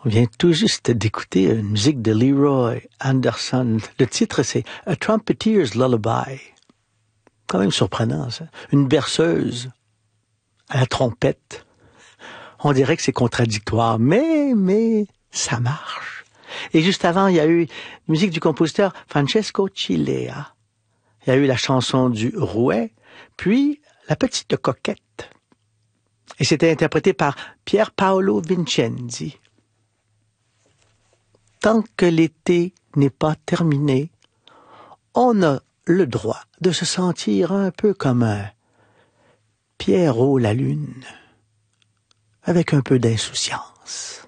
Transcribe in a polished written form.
On vient tout juste d'écouter une musique de Leroy Anderson. Le titre, c'est A Trumpeter's Lullaby. Quand même surprenant, ça. Une berceuse à la trompette. On dirait que c'est contradictoire, mais ça marche. Et juste avant, il y a eu la musique du compositeur Francesco Cilea. Il y a eu la chanson du Rouet, puis La Petite Coquette. Et c'était interprété par Pier Paolo Vincenzi. Tant que l'été n'est pas terminé, on a le droit de se sentir un peu comme un Pierrot la Lune, avec un peu d'insouciance.